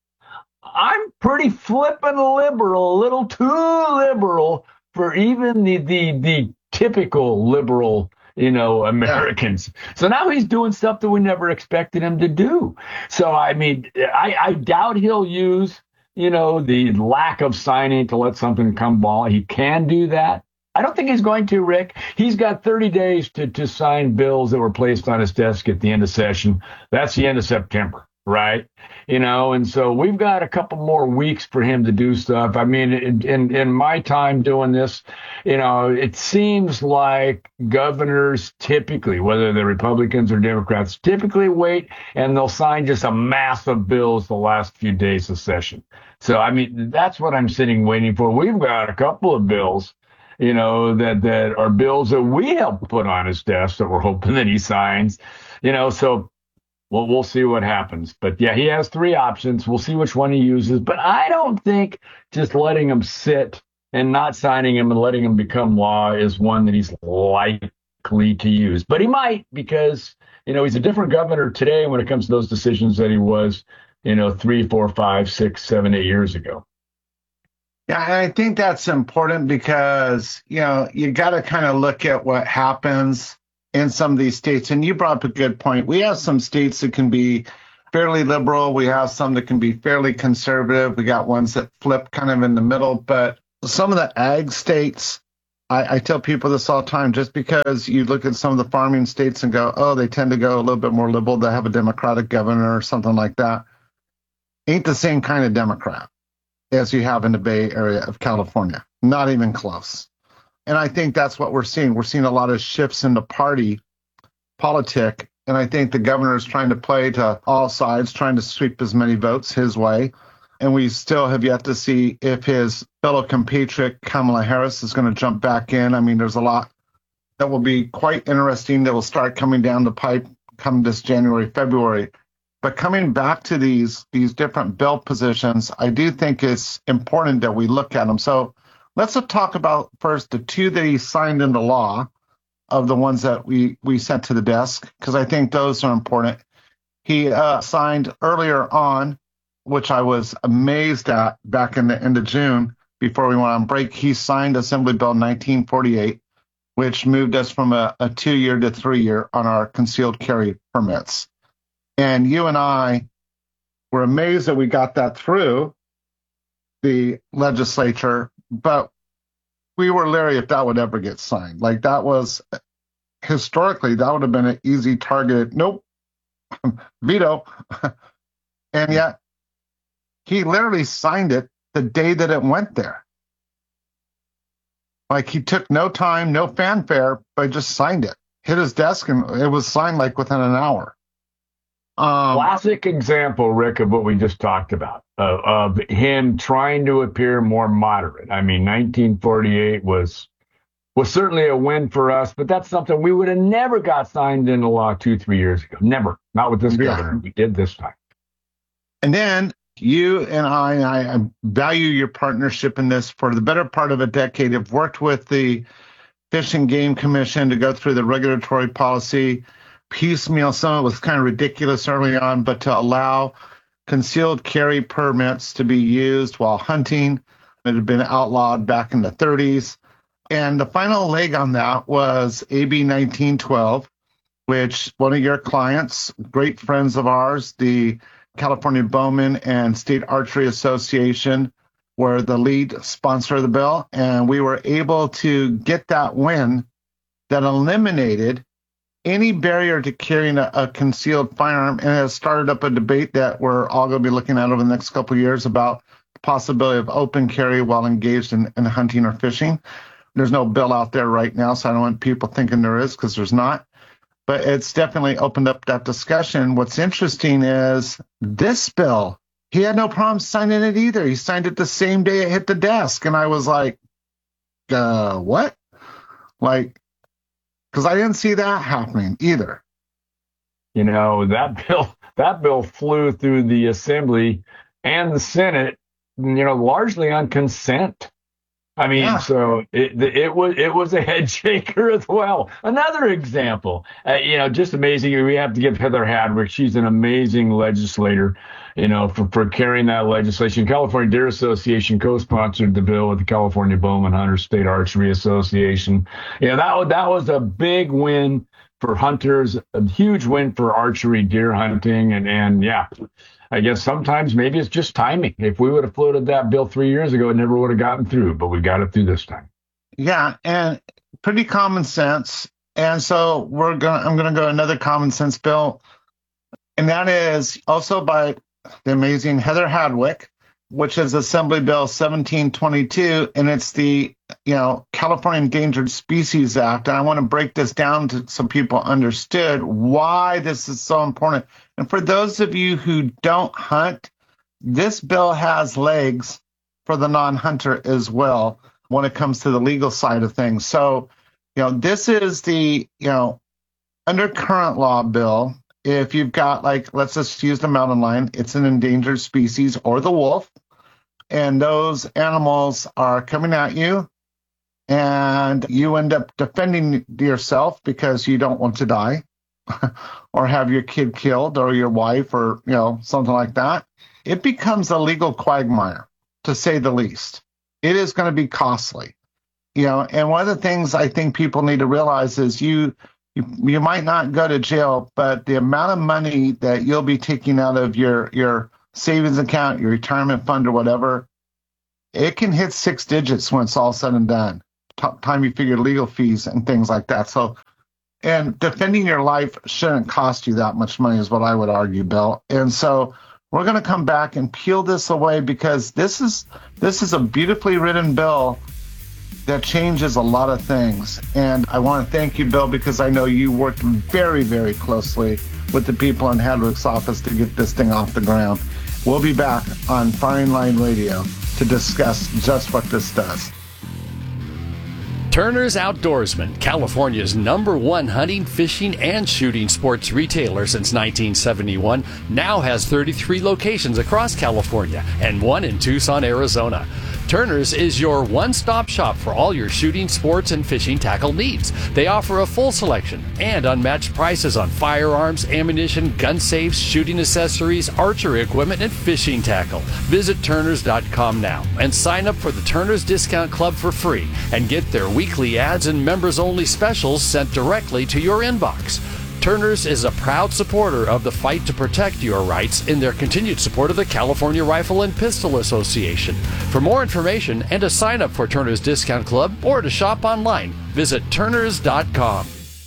I'm pretty flippin' liberal, a little too liberal for even the the, the typical liberal, you know, Americans. So now he's doing stuff that we never expected him to do. So, I mean, I, I doubt he'll use, you know, the lack of signing to let something come law. He can do that. I don't think he's going to, Rick. He's got thirty days to, to sign bills that were placed on his desk at the end of session. That's the end of September, right? You know, and so we've got a couple more weeks for him to do stuff. I mean, in, in my time doing this, you know, it seems like governors typically, whether they're Republicans or Democrats, typically wait and they'll sign just a mass of bills the last few days of session. So, I mean, that's what I'm sitting waiting for. We've got a couple of bills, you know, that, that are bills that we helped put on his desk that we're hoping that he signs, you know, so well, we'll see what happens. But yeah, he has three options. We'll see which one he uses. But I don't think just letting him sit and not signing him and letting him become law is one that he's likely to use. But he might, because, you know, he's a different governor today when it comes to those decisions than he was you know, three, four, five, six, seven, eight years ago. Yeah, and I think that's important because, you know, you got to kind of look at what happens in some of these states. And you brought up a good point. We have some states that can be fairly liberal. We have some that can be fairly conservative. We got ones that flip kind of in the middle. But some of the ag states, I, I tell people this all the time, just because you look at some of the farming states and go, oh, they tend to go a little bit more liberal. They have a Democratic governor or something like that. Ain't the same kind of Democrat as you have in the Bay Area of California. Not even close. And I think that's what we're seeing. We're seeing a lot of shifts in the party politic. And I think the governor is trying to play to all sides, trying to sweep as many votes his way. And we still have yet to see if his fellow compatriot Kamala Harris is going to jump back in. I mean, there's a lot that will be quite interesting that will start coming down the pipe come this January, February. But coming back to these these different bill positions, I do think it's important that we look at them. So let's talk about first the two that he signed into law of the ones that we, we sent to the desk, because I think those are important. He uh, signed earlier on, which I was amazed at back in the end of June before we went on break. He signed Assembly Bill nineteen forty-eight, which moved us from a, a two-year to three-year on our concealed carry permits. And you and I were amazed that we got that through the legislature, but we were leery if that would ever get signed. Like that was, historically, that would have been an easy targeted, nope, veto. And yet, he literally signed it the day that it went there. Like he took no time, no fanfare, but just signed it. Hit his desk and it was signed like within an hour. Um, Classic example, Rick, of what we just talked about, uh, of him trying to appear more moderate. I mean, nineteen forty-eight was was certainly a win for us, but that's something we would have never got signed into law two, three years ago. Never. Not with this Yeah. governor. We did this time. And then you and I, and I value your partnership in this for the better part of a decade. I've worked with the Fish and Game Commission to go through the regulatory policy piecemeal. Some of it was kind of ridiculous early on, but to allow concealed carry permits to be used while hunting. It had been outlawed back in the thirties. And the final leg on that was A B nineteen twelve, which one of your clients, great friends of ours, the California Bowmen and State Archery Association, were the lead sponsor of the bill. And we were able to get that win that eliminated any barrier to carrying a, a concealed firearm, and it has started up a debate that we're all going to be looking at over the next couple of years about the possibility of open carry while engaged in, in hunting or fishing. There's no bill out there right now, so I don't want people thinking there is, because there's not. But it's definitely opened up that discussion. What's interesting is this bill, he had no problem signing it either. He signed it the same day it hit the desk, and I was like, uh, what? Like, because I didn't see that happening either. You know, that bill that bill flew through the Assembly and the Senate, you know, largely on consent. I mean, yeah. so it it was it was a head shaker as well. Another example, uh, you know, just amazing. We have to give Heather Hadwick. She's an amazing legislator, you know, for, for carrying that legislation. California Deer Association co-sponsored the bill with the California Bowman Hunter State Archery Association. You know, that that was a big win for hunters, a huge win for archery deer hunting, and and yeah. I guess sometimes maybe it's just timing. If we would have floated that bill three years ago, it never would have gotten through, but we got it through this time. Yeah, and pretty common sense. And so we're going. I'm going to go another common sense bill, and that is also by the amazing Heather Hadwick, which is Assembly Bill seventeen twenty-two, and it's the you know California Endangered Species Act. And I want to break this down to, so people understood why this is so important. And for those of you who don't hunt, this bill has legs for the non-hunter as well when it comes to the legal side of things. So, you know, this is the, you know, under current law bill, if you've got, like, let's just use the mountain lion, it's an endangered species, or the wolf, and those animals are coming at you, and you end up defending yourself because you don't want to die. or have your kid killed or your wife or, you know, something like that, it becomes a legal quagmire, to say the least. It is going to be costly, you know, and one of the things I think people need to realize is you, you, you might not go to jail, but the amount of money that you'll be taking out of your, your savings account, your retirement fund or whatever, it can hit six digits when it's all said and done. T- time you figure legal fees and things like that. So, and defending your life shouldn't cost you that much money is what I would argue, Bill. And so we're going to come back and peel this away because this is this is a beautifully written bill that changes a lot of things. And I want to thank you, Bill, because I know you worked very, very closely with the people in Hadwick's office to get this thing off the ground. We'll be back on Firing Line Radio to discuss just what this does. Turner's Outdoorsman, California's number one hunting, fishing, and shooting sports retailer since nineteen seventy-one, now has thirty-three locations across California and one in Tucson, Arizona. Turner's is your one-stop shop for all your shooting, sports, and fishing tackle needs. They offer a full selection and unmatched prices on firearms, ammunition, gun safes, shooting accessories, archery equipment, and fishing tackle. Visit Turners dot com now and sign up for the Turner's Discount Club for free and get their weekly ads and members-only specials sent directly to your inbox. Turner's is a proud supporter of the fight to protect your rights in their continued support of the California Rifle and Pistol Association. For more information and to sign up for Turner's Discount Club or to shop online, visit Turners dot com.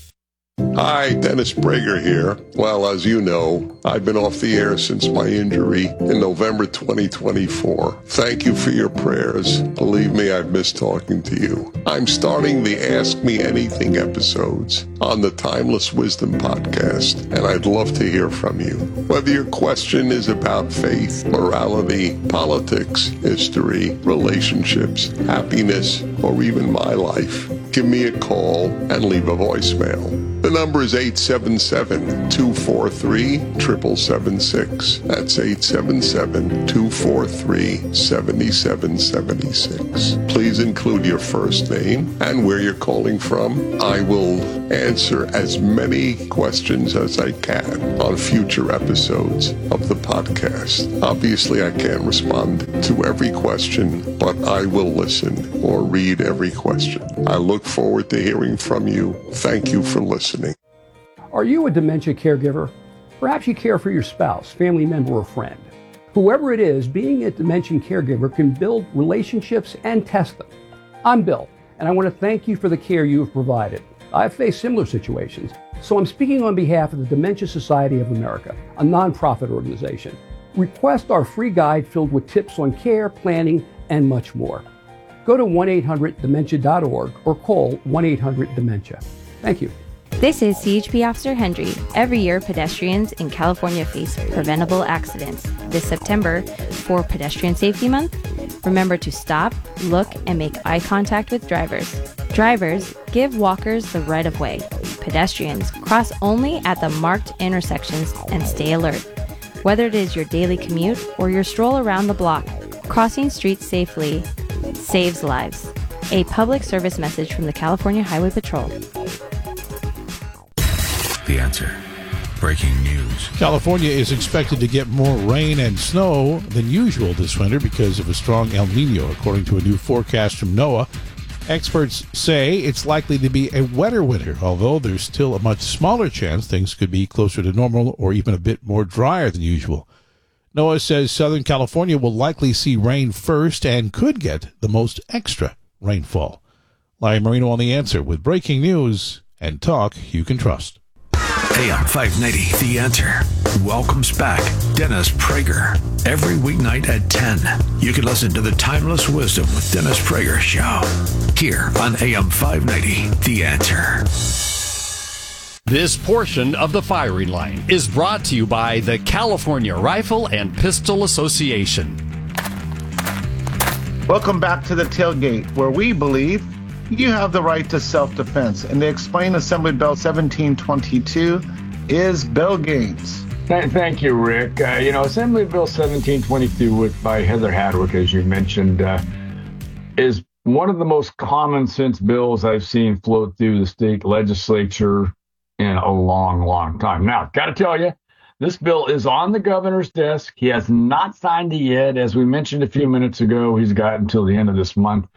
Hi, Dennis Prager here. Well, as you know, I've been off the air since my injury in November twenty twenty-four. Thank you for your prayers. Believe me, I've missed talking to you. I'm starting the Ask Me Anything episodes on the Timeless Wisdom podcast, and I'd love to hear from you. Whether your question is about faith, morality, politics, history, relationships, happiness, or even my life, give me a call and leave a voicemail. The number is eight seven seven, two four three, seven seven seven six. That's eight seven seven, two four three, seven seven seven six. Please include your first name and where you're calling from. I will answer as many questions as I can on future episodes of the podcast. Obviously, I can't respond to every question, but I will listen or read every question. I look forward to hearing from you. Thank you for listening. Are you a dementia caregiver? Perhaps you care for your spouse, family member, or friend. Whoever it is, being a dementia caregiver can build relationships and test them. I'm Bill, and I want to thank you for the care you have provided. I've faced similar situations, so I'm speaking on behalf of the Dementia Society of America, a nonprofit organization. Request our free guide filled with tips on care, planning, and much more. Go to one eight hundred dementia dot org or call one eight hundred dementia. Thank you. This is C H P Officer Hendry. Every year, pedestrians in California face preventable accidents. This September, for Pedestrian Safety Month, remember to stop, look, and make eye contact with drivers. Drivers, give walkers the right of way. Pedestrians, cross only at the marked intersections and stay alert. Whether it is your daily commute or your stroll around the block, crossing streets safely saves lives. A public service message from the California Highway Patrol. The Answer. Breaking news. California is expected to get more rain and snow than usual this winter because of a strong El Nino, according to a new forecast from NOAA. Experts say it's likely to be a wetter winter, although there's still a much smaller chance things could be closer to normal or even a bit more drier than usual. NOAA says Southern California will likely see rain first and could get the most extra rainfall. Larry Marino on The Answer with breaking news and talk you can trust. A M five ninety, The Answer, welcomes back Dennis Prager. Every weeknight at ten, you can listen to the Timeless Wisdom with Dennis Prager show here on A M five ninety, The Answer. This portion of the Firing Line is brought to you by the California Rifle and Pistol Association. Welcome back to the Tailgate, where we believe you have the right to self-defense. And to explain Assembly Bill seventeen twenty-two is Bill Gaines. Thank you, Rick. Uh, you know, Assembly Bill seventeen twenty-two with, by Heather Hadwick, as you mentioned, uh, is one of the most common sense bills I've seen float through the state legislature in a long, long time. Now, got to tell you, this bill is on the governor's desk. He has not signed it yet. As we mentioned a few minutes ago, he's got until the end of this month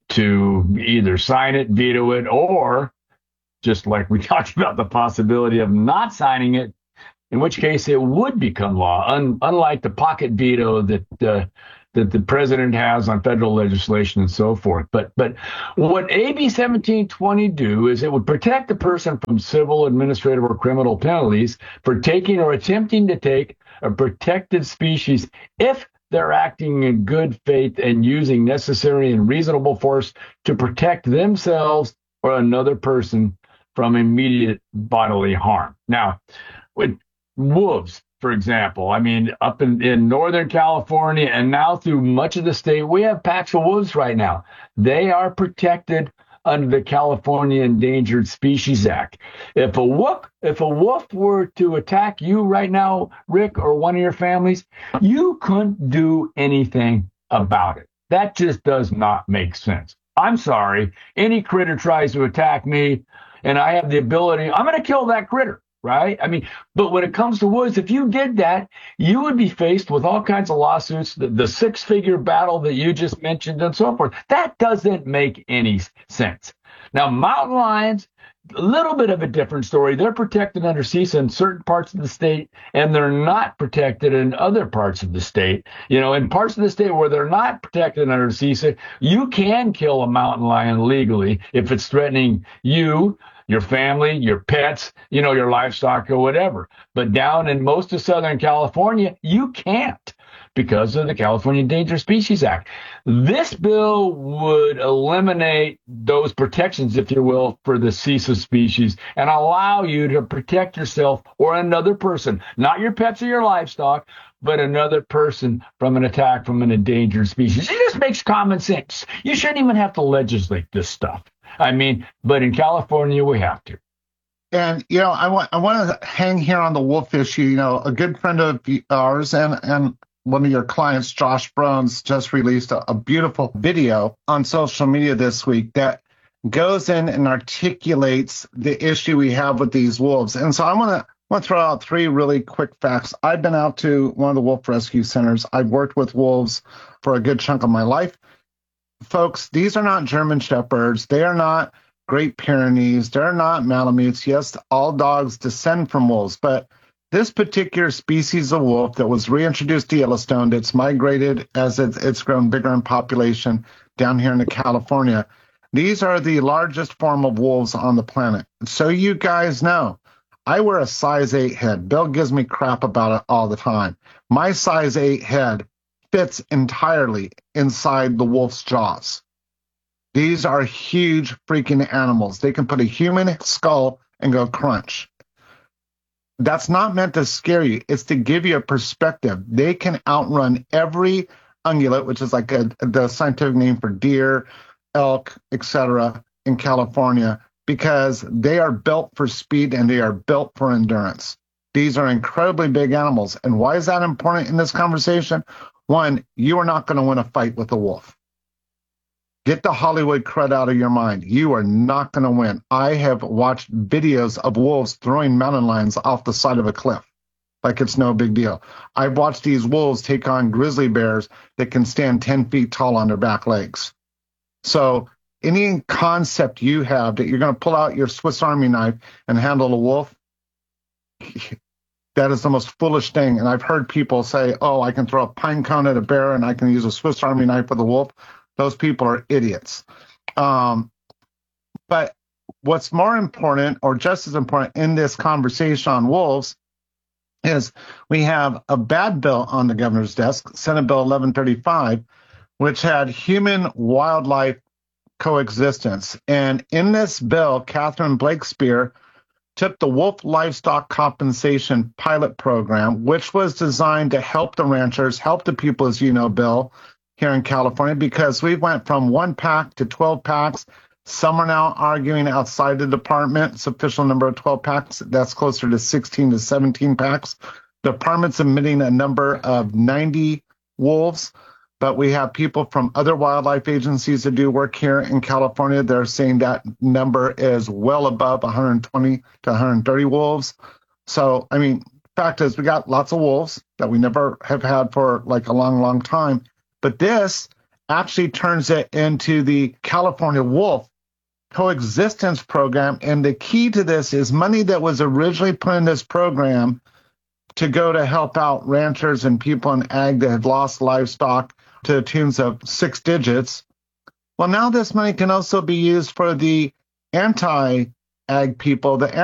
to either sign it, veto it, or just like we talked about the possibility of not signing it, in which case it would become law, un- unlike the pocket veto that uh, that the president has on federal legislation and so forth. But but what A B seventeen twenty do is it would protect the person from civil, administrative, or criminal penalties for taking or attempting to take a protected species if they're acting in good faith and using necessary and reasonable force to protect themselves or another person from immediate bodily harm. Now, with wolves, for example, I mean, up in, in Northern California and now through much of the state, we have packs of wolves right now. They are protected under the California Endangered Species Act. If a wolf, if a wolf were to attack you right now, Rick, or one of your families, you couldn't do anything about it. That just does not make sense. I'm sorry. Any critter tries to attack me and I have the ability, I'm going to kill that critter. Right? I mean, but when it comes to wolves, if you did that, you would be faced with all kinds of lawsuits, the, the six-figure battle that you just mentioned and so forth. That doesn't make any sense. Now, mountain lions, a little bit of a different story. They're protected under CISA in certain parts of the state, and they're not protected in other parts of the state. You know, in parts of the state where they're not protected under CISA, you can kill a mountain lion legally if it's threatening you, your family, your pets, you know, your livestock or whatever. But down in most of Southern California, you can't because of the California Endangered Species Act. This bill would eliminate those protections, if you will, for the CISA species and allow you to protect yourself or another person, not your pets or your livestock, but another person from an attack from an endangered species. It just makes common sense. You shouldn't even have to legislate this stuff. I mean, but in California, we have to. And, you know, I want I want to hang here on the wolf issue. You know, a good friend of ours and, and one of your clients, Josh Brones, just released a, a beautiful video on social media this week that goes in and articulates the issue we have with these wolves. And so I want to want to throw out three really quick facts. I've been out to one of the wolf rescue centers. I've worked with wolves for a good chunk of my life. Folks, these are not German Shepherds. They are not Great Pyrenees. They're not Malamutes. Yes, all dogs descend from wolves, but this particular species of wolf that was reintroduced to Yellowstone, that's migrated as it's, it's grown bigger in population down here in California, these are the largest form of wolves on the planet. So you guys know, I wear a size eight head. Bill gives me crap about it all the time. My size eight head fits entirely inside the wolf's jaws. These are huge freaking animals. They can put a human skull and go crunch. That's not meant to scare you. It's to give you a perspective. They can outrun every ungulate, which is like a, the scientific name for deer, elk, et cetera, in California, because they are built for speed and they are built for endurance. These are incredibly big animals. And why is that important in this conversation? One, you are not going to win a fight with a wolf. Get the Hollywood crud out of your mind. You are not going to win. I have watched videos of wolves throwing mountain lions off the side of a cliff like it's no big deal. I've watched these wolves take on grizzly bears that can stand ten feet tall on their back legs. So any concept you have that you're going to pull out your Swiss Army knife and handle a wolf, that is the most foolish thing. And I've heard people say, oh, I can throw a pine cone at a bear and I can use a Swiss Army knife with a wolf. Those people are idiots. Um, but what's more important, or just as important in this conversation on wolves, is we have a bad bill on the governor's desk, Senate Bill eleven thirty-five, which had human-wildlife coexistence. And in this bill, Catherine Blakespear took the Wolf Livestock Compensation Pilot Program, which was designed to help the ranchers, help the people, as you know, Bill, here in California, because we went from one pack to twelve packs. Some are now arguing outside the department. It's official number of twelve packs. That's closer to sixteen to seventeen packs. The department's admitting a number of ninety wolves. but we have people from other wildlife agencies that do work here in California. They're saying that number is well above one hundred twenty to one hundred thirty wolves. So, I mean, fact is, we got lots of wolves that we never have had for like a long, long time. But this actually turns it into the California Wolf Coexistence Program. And the key to this is money that was originally put in this program to go to help out ranchers and people in ag that had lost livestock to the tunes of six digits. Well, now this money can also be used for the anti-ag people, the